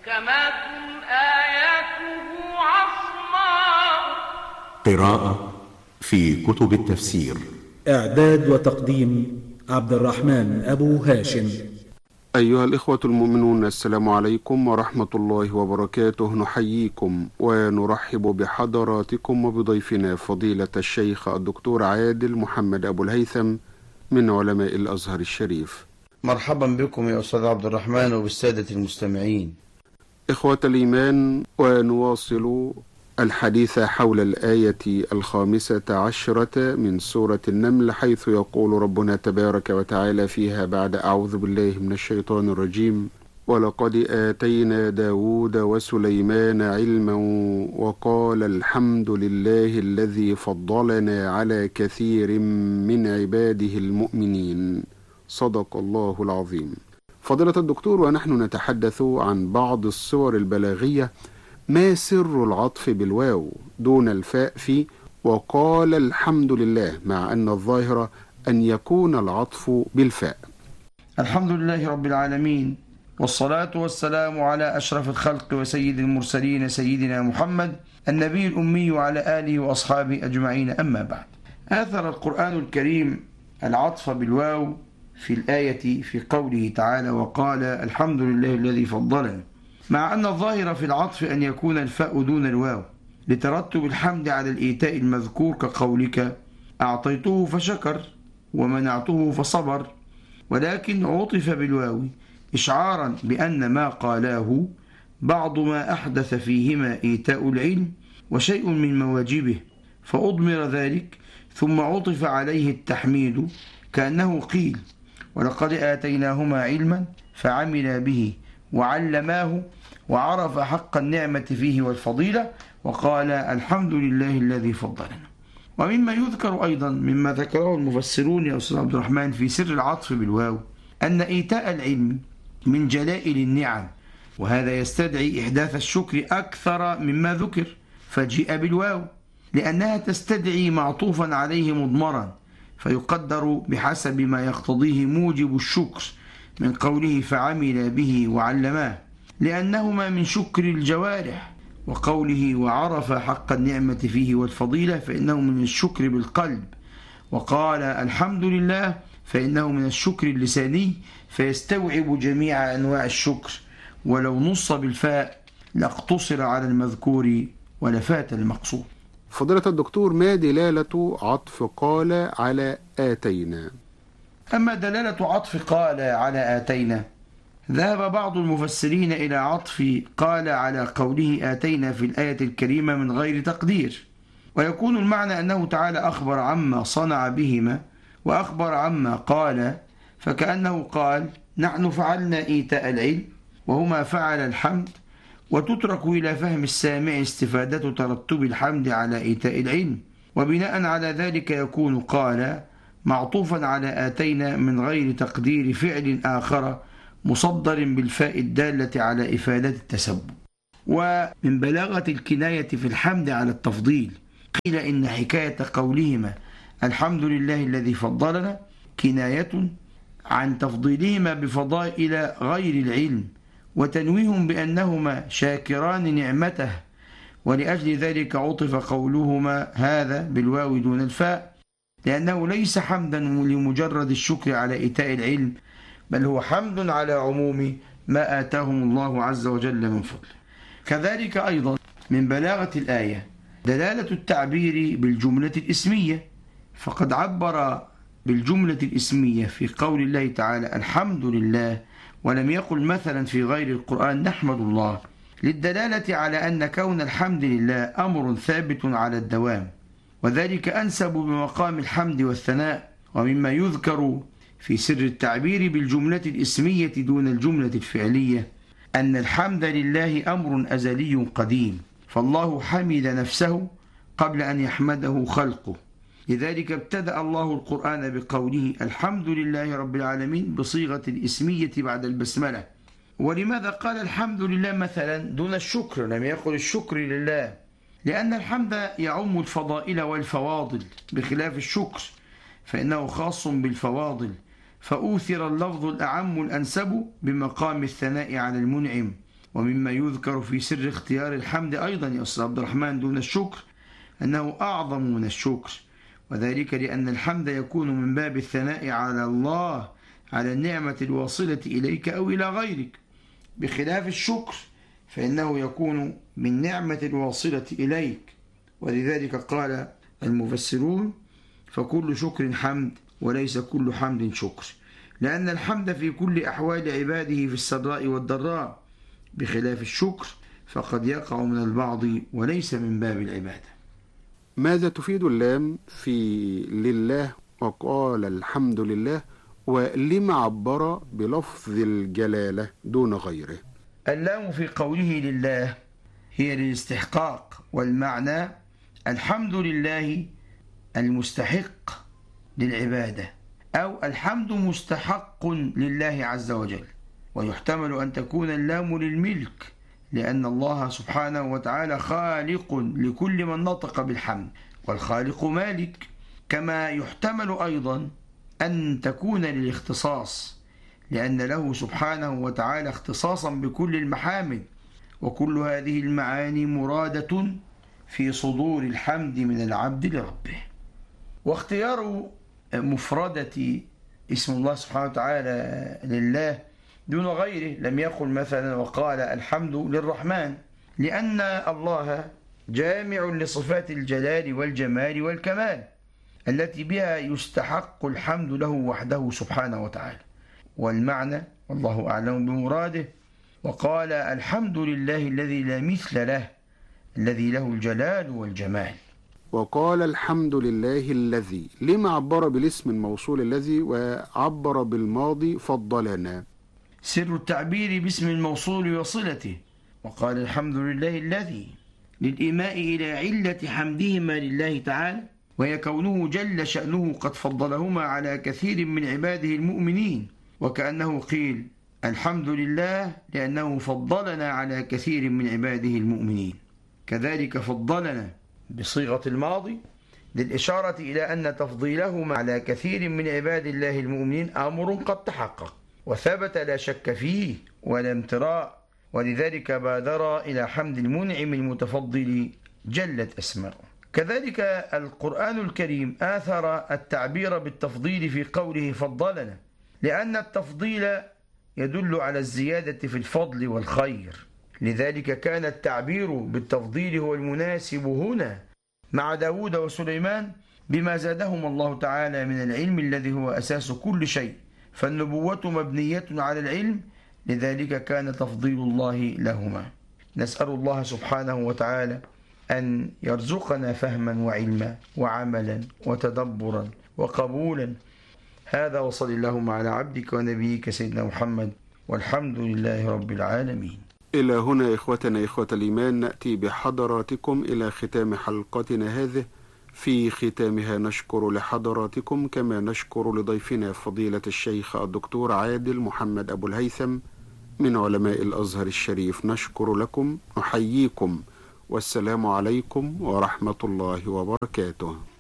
محكمات آياته عصماء. قراءة في كتب التفسير. إعداد وتقديم عبد الرحمن أبو هاشم. أيها الإخوة المؤمنون، السلام عليكم ورحمة الله وبركاته. نحييكم ونرحب بحضراتكم وبضيفنا فضيلة الشيخ الدكتور عادل محمد أبو الهيثم من علماء الأزهر الشريف. مرحبا بكم يا أستاذ عبد الرحمن وبالسادة المستمعين. إخوة الإيمان، ونواصل الحديث حول الآية 15 من سورة النمل، حيث يقول ربنا تبارك وتعالى فيها بعد أعوذ بالله من الشيطان الرجيم: ولقد آتينا داود وسليمان علما وقال الحمد لله الذي فضلنا على كثير من عباده المؤمنين. صدق الله العظيم. فضيلة الدكتور، ونحن نتحدث عن بعض الصور البلاغية، ما سر العطف بالواو دون الفاء في وقال الحمد لله، مع أن الظاهر أن يكون العطف بالفاء؟ الحمد لله رب العالمين، والصلاة والسلام على أشرف الخلق وسيد المرسلين سيدنا محمد النبي الأمي وعلى آله وأصحابه أجمعين. أما بعد، آثر القرآن الكريم العطف بالواو في الآية في قوله تعالى: وقال الحمد لله الذي فضلنا، مع أن الظاهر في العطف أن يكون الفاء دون الواو لترتب الحمد على الإيتاء المذكور، كقولك أعطيته فشكر ومنعته فصبر، ولكن عطف بالواو إشعارا بأن ما قالاه بعض ما أحدث فيهما إيتاء العلم وشيء من مواجبه، فأضمر ذلك ثم عطف عليه التحميد، كأنه قيل: ولقد آتيناهما علما فعمل به وعلماه وعرف حق النعمة فيه والفضيلة، وقال الحمد لله الذي فضلنا. ومما يذكر أيضا مما ذكره المفسرون يا أستاذ عبد الرحمن في سر العطف بالواو أن إيتاء العلم من جلائل النعم، وهذا يستدعي إحداث الشكر أكثر مما ذكر، فجيء بالواو لأنها تستدعي معطوفا عليه مضمرا، فيقدر بحسب ما يقتضيه موجب الشكر من قوله فعمل به وعلماه، لأنهما من شكر الجوارح، وقوله وعرف حق النعمة فيه والفضيلة فإنه من الشكر بالقلب، وقال الحمد لله فإنه من الشكر اللساني، فيستوعب جميع أنواع الشكر، ولو نص بالفاء لاقتصر على المذكور ولفات المقصود. فضيلة الدكتور، ما دلالة عطف قال على آتينا؟ أما دلالة عطف قال على آتينا، ذهب بعض المفسرين إلى عطف قال على قوله آتينا في الآية الكريمة من غير تقدير، ويكون المعنى أنه تعالى أخبر عما صنع بهما وأخبر عما قال، فكأنه قال نحن فعلنا إيتاء العلم وهما فعل الحمد، وتترك إلى فهم السامع استفادة ترتب الحمد على إيتاء العلم، وبناء على ذلك يكون قال معطوفا على آتينا من غير تقدير فعل آخر مصدر بالفاء الدالة على إفادة التسبب. ومن بلاغة الكناية في الحمد على التفضيل قيل إن حكاية قولهما الحمد لله الذي فضلنا كناية عن تفضيلهما بفضائل غير العلم، وتنويهم بأنهما شاكران نعمته، ولأجل ذلك عطف قولهما هذا بالواو دون الفاء، لأنه ليس حمدا لمجرد الشكر على إيتاء العلم، بل هو حمد على عموم ما آتاهم الله عز وجل من فضله. كذلك أيضا من بلاغة الآية دلالة التعبير بالجملة الإسمية، فقد عبر بالجملة الإسمية في قول الله تعالى الحمد لله، ولم يقل مثلا في غير القرآن نحمد الله، للدلالة على أن كون الحمد لله أمر ثابت على الدوام، وذلك أنسب بمقام الحمد والثناء. ومما يذكر في سر التعبير بالجملة الإسمية دون الجملة الفعلية أن الحمد لله أمر أزلي قديم، فالله حمد نفسه قبل أن يحمده خلقه، لذلك ابتدأ الله القرآن بقوله الحمد لله رب العالمين بصيغة الإسمية بعد البسملة. ولماذا قال الحمد لله مثلا دون الشكر، لم يقل الشكر لله؟ لأن الحمد يعم الفضائل والفواضل بخلاف الشكر فإنه خاص بالفواضل، فأوثر اللفظ الأعم الأنسب بمقام الثناء على المنعم، ومما يذكر في سر اختيار الحمد أيضا يا أستاذ عبد الرحمن دون الشكر أنه أعظم من الشكر، وذلك لأن الحمد يكون من باب الثناء على الله على النعمة الواصلة إليك أو إلى غيرك، بخلاف الشكر فإنه يكون من نعمة الواصلة إليك. ولذلك قال المفسرون: فكل شكر حمد وليس كل حمد شكر، لأن الحمد في كل أحوال عباده في السراء والضراء، بخلاف الشكر فقد يقع من البعض وليس من باب العبادة. ماذا تفيد اللام في لله وقال الحمد لله، ولما عبر بلفظ الجلالة دون غيره؟ اللام في قوله لله هي للاستحقاق، والمعنى الحمد لله المستحق للعبادة، أو الحمد مستحق لله عز وجل. ويحتمل أن تكون اللام للملك، لأن الله سبحانه وتعالى خالق لكل من نطق بالحمد، والخالق مالك. كما يحتمل أيضا أن تكون للاختصاص، لأن له سبحانه وتعالى اختصاصا بكل المحامد، وكل هذه المعاني مرادة في صدور الحمد من العبد لربه. واختيار مفردة اسم الله سبحانه وتعالى لله دون غيره، لم يقل مثلا وقال الحمد للرحمن، لأن الله جامع لصفات الجلال والجمال والكمال التي بها يستحق الحمد له وحده سبحانه وتعالى. والمعنى والله أعلم بمراده: وقال الحمد لله الذي لا مثل له الذي له الجلال والجمال. وقال الحمد لله الذي، لما عبر بالاسم الموصول الذي وعبر بالماضي فضلنا؟ سر التعبير باسم الموصول وصلته. وقال الحمد لله الذي للإيماء إلى علة حمدهما لله تعالى، وهي كونه جل شأنه قد فضلهما على كثير من عباده المؤمنين، وكأنه قيل الحمد لله لأنه فضلنا على كثير من عباده المؤمنين. كذلك فضلنا بصيغة الماضي للإشارة إلى أن تفضيلهما على كثير من عباد الله المؤمنين أمر قد تحقق وثبت لا شك فيه ولا امتراء، ولذلك بادر إلى حمد المنعم المتفضل جلت أسماؤه. كذلك القرآن الكريم آثر التعبير بالتفضيل في قوله فضلنا، لأن التفضيل يدل على الزيادة في الفضل والخير، لذلك كان التعبير بالتفضيل هو المناسب هنا مع داود وسليمان بما زادهم الله تعالى من العلم الذي هو أساس كل شيء، فالنبوة مبنية على العلم، لذلك كان تفضيل الله لهما. نسأل الله سبحانه وتعالى أن يرزقنا فهما وعلما وعملا وتدبرا وقبولا. هذا وصل اللهم على عبدك ونبيك سيدنا محمد، والحمد لله رب العالمين. إلى هنا إخوتنا إخوة الإيمان نأتي بحضراتكم إلى ختام حلقتنا هذه. في ختامها نشكر لحضراتكم كما نشكر لضيفنا فضيلة الشيخ الدكتور عادل محمد أبو الهيثم من علماء الأزهر الشريف. نشكر لكم، نحييكم، والسلام عليكم ورحمة الله وبركاته.